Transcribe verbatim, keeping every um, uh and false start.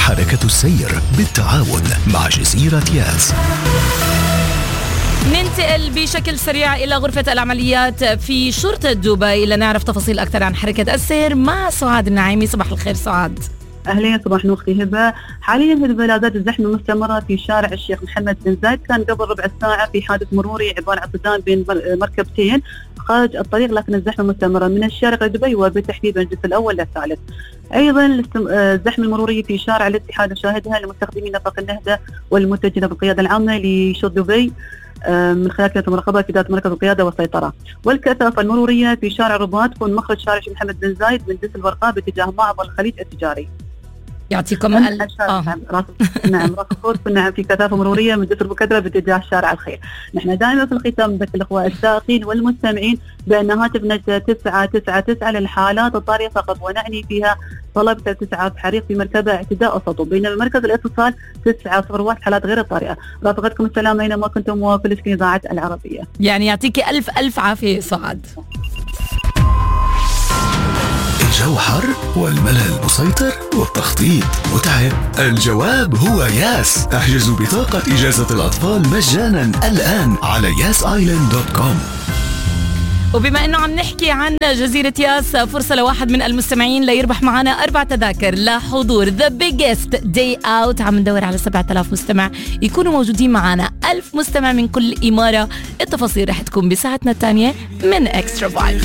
حركة السير بالتعاون مع جزيرة ياس. ننتقل بشكل سريع إلى غرفة العمليات في شرطة دبي لنعرف تفاصيل أكثر عن حركة السير مع سعاد النعيمي. صباح الخير سعاد. أهلين، صباح نور أختي هبة. حاليا هبة لا زالت الزحمة مستمرة في شارع الشيخ محمد بن زايد. كان قبل ربع ساعة في حادث مروري عبارة عن صدام بين مركبتين خارج الطريق، لكن الزحمة مستمرة من الشارقة دبي وبالتحديد من الجزء الأول للثالث. أيضا الزحمة المرورية في شارع الاتحاد نشاهدها لمستخدمين نفق النهدة والمتجهين بالقيادة العامة لشرطة دبي من خلال كاميرا المراقبة في ذات مركز القيادة والسيطرة. والكثافة المرورية في شارع رباط تكون مخرج شارع الشيخ محمد بن زايد من جسر الورقاء باتجاه معبر الخليج التجاري. يعطيكم ال... آه. نعم راس نعم في كثافة مرورية من جسر بكدرة باتجاه شارع الخير. نحن دائما في الختام نذكر الأخوة السائقين والمستمعين بأن هاتفنا تسعة تسعة تسعة للحالات الطارئة فقط، ونعني فيها طلب تسعة حريق في مركبة اعتداء وسطو، بينما مركز الاتصال تسعة صفر واحد حالات غير الطارئة. رافقتكم السلام أينما كنتم وفي الإسكين إذاعة العربية. يعني يعطيكي ألف ألف عافية سعاد. الجو حر والملل مسيطر والتخطيط متعب؟ الجواب هو ياس. احجزوا بطاقة إجازة الأطفال مجانا الآن على ياس آيلاند دوت كوم. وبما أنه عم نحكي عن جزيرة ياس، فرصة لواحد من المستمعين ليربح معنا أربع تذاكر لحضور The Biggest Day Out. عم ندور على سبعة آلاف مستمع يكونوا موجودين معنا، ألف مستمع من كل إمارة. التفاصيل رح تكون بساعتنا الثانية من Extra Vibes.